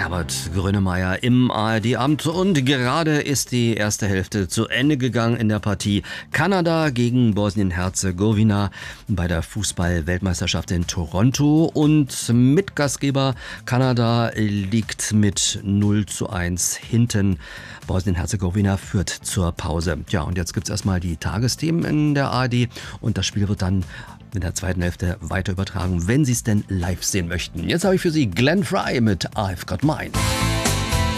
Herbert Grönemeyer im ARD-Amt und gerade ist die erste Hälfte zu Ende gegangen in der Partie Kanada gegen Bosnien-Herzegowina bei der Fußball-Weltmeisterschaft in Toronto und Mitgastgeber Kanada liegt mit 0:1 hinten. Bosnien-Herzegowina führt zur Pause. Ja, und jetzt gibt's erstmal die Tagesthemen in der ARD und das Spiel wird dann in der zweiten Hälfte weiter übertragen, wenn Sie es denn live sehen möchten. Jetzt habe ich für Sie Glenn Frey mit I've Got Mine.